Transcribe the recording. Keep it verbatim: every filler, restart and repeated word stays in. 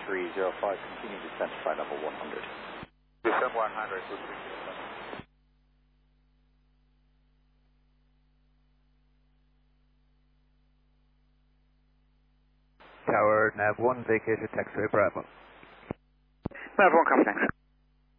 three zero five, continue descent to flight level one hundred. Descent one hundred, good descent. Tower, nav one, vacated, taxiway Bravo. Nav one, copy, thanks.